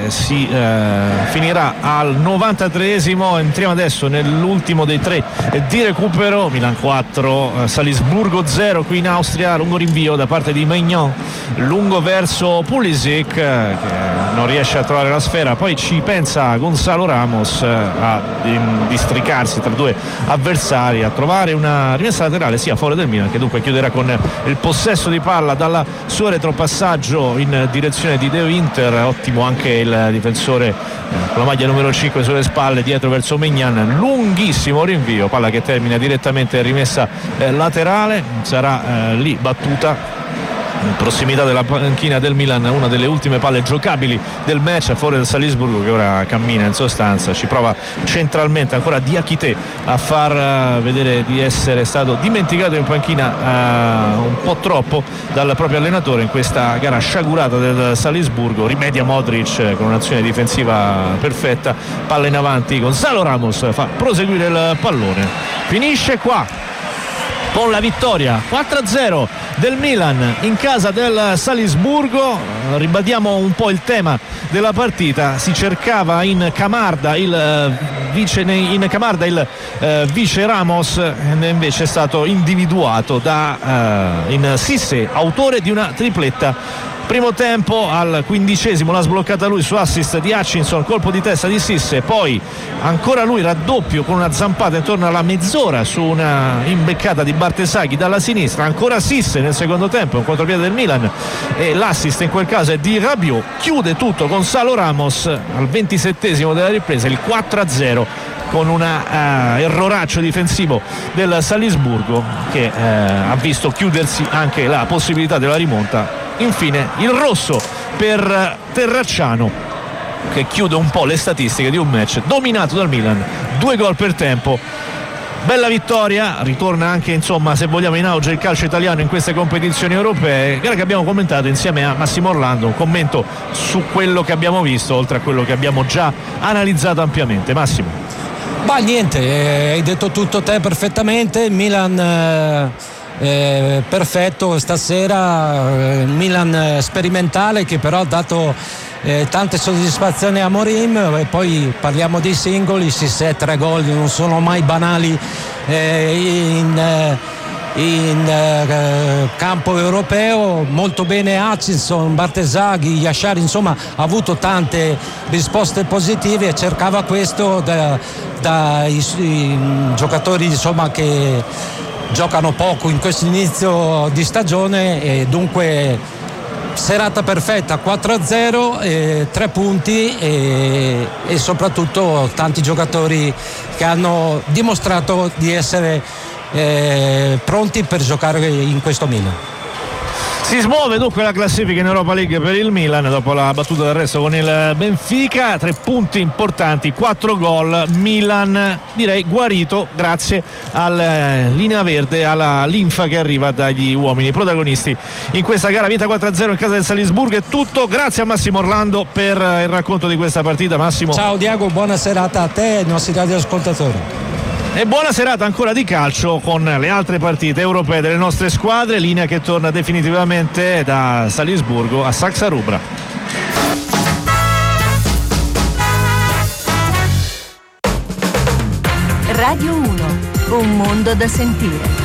si finirà al 93esimo. Entriamo adesso nell'ultimo dei tre di recupero. Milan 4, Salisburgo 0 qui in Austria. Lungo rinvio da parte di Maignan, lungo verso Pulisic che non riesce a trovare la sfera, poi ci pensa Gonzalo Ramos a districarsi tra due avversari, a trovare una rimessa laterale sia a favore del Milan, che dunque chiuderà con il possesso di palla dalla suo retropassaggio in direzione di De Winter. Ottimo anche il difensore con la maglia numero 5 sulle spalle dietro verso Maignan, lunghissimo rinvio, palla che termina direttamente rimessa laterale, sarà lì battuta in prossimità della panchina del Milan, una delle ultime palle giocabili del match a favore del Salisburgo, che ora cammina in sostanza, ci prova centralmente ancora Diakité a far vedere di essere stato dimenticato in panchina un po' troppo dal proprio allenatore in questa gara sciagurata del Salisburgo. Rimedia Modric con un'azione difensiva perfetta, palla in avanti, Gonzalo Ramos fa proseguire il pallone, finisce qua con la vittoria 4-0 del Milan in casa del Salisburgo. Ribadiamo un po' il tema della partita: si cercava in Camarda il vice Ramos, e invece è stato individuato in Cissé, autore di una tripletta. Primo tempo, al 15esimo l'ha sbloccata lui su assist di Hutchinson, colpo di testa di Cissé, poi ancora lui raddoppio con una zampata intorno alla mezz'ora su una imbeccata di Bartesaghi dalla sinistra, ancora Cissé nel secondo tempo, un contropiede del Milan, e l'assist in quel caso è di Rabiot. Chiude tutto Gonzalo Ramos al 27esimo della ripresa, il 4-0, con un erroraccio difensivo del Salisburgo che ha visto chiudersi anche la possibilità della rimonta. Infine il rosso per Terracciano, che chiude un po' le statistiche di un match dominato dal Milan, 2 gol per tempo. Bella vittoria, ritorna anche, insomma, se vogliamo, in auge il calcio italiano in queste competizioni europee, gara che abbiamo commentato insieme a Massimo Orlando. Un commento su quello che abbiamo visto, oltre a quello che abbiamo già analizzato ampiamente. Massimo. Ma niente, hai detto tutto te perfettamente. Milan perfetto stasera, Milan sperimentale che però ha dato tante soddisfazioni a Amorim. E poi parliamo dei singoli, 3 gol non sono mai banali in campo europeo. Molto bene Hutchinson, Bartesaghi, Yashari, insomma ha avuto tante risposte positive e cercava questo dai giocatori, insomma, che giocano poco in questo inizio di stagione, e dunque serata perfetta, 4-0, 3 punti e soprattutto tanti giocatori che hanno dimostrato di essere pronti per giocare in questo Milan. Si smuove dunque la classifica in Europa League per il Milan dopo la battuta d'arresto con il Benfica. 3 punti importanti, 4 gol. Milan, direi, guarito grazie alla linea verde, alla linfa che arriva dagli uomini protagonisti in questa gara. Vinta 4-0 in casa del Salisburgo. È tutto, grazie a Massimo Orlando per il racconto di questa partita. Massimo. Ciao Diego, buona serata a te e ai nostri radioascoltatori. E buona serata ancora di calcio con le altre partite europee delle nostre squadre. Linea che torna definitivamente da Salisburgo a Saxa Rubra. Radio 1, un mondo da sentire.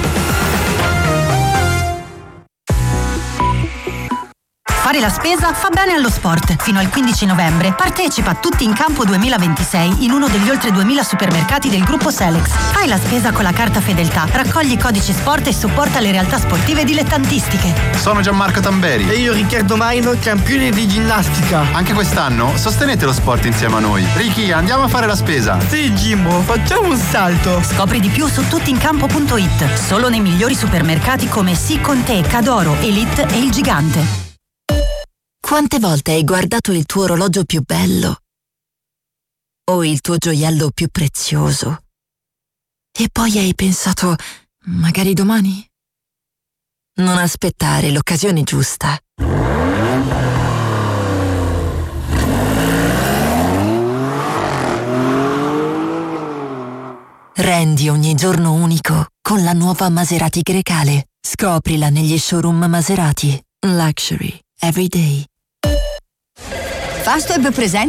Fare la spesa fa bene allo sport. Fino al 15 novembre partecipa a Tutti in Campo 2026 in uno degli oltre 2000 supermercati del gruppo Selex. Fai la spesa con la carta Fedeltà, raccogli codici sport e supporta le realtà sportive dilettantistiche. Sono Gianmarco Tamberi. E io Riccardo Maino, campione di ginnastica. Anche quest'anno sostenete lo sport insieme a noi. Ricky, andiamo a fare la spesa. Sì, Jimbo, facciamo un salto. Scopri di più su tuttincampo.it. Solo nei migliori supermercati come Sì con te, Cadoro, Elite e Il Gigante. Quante volte hai guardato il tuo orologio più bello o il tuo gioiello più prezioso e poi hai pensato, magari domani? Non aspettare l'occasione giusta. Rendi ogni giorno unico con la nuova Maserati Grecale. Scoprila negli showroom Maserati. Luxury every day. Fastweb presenta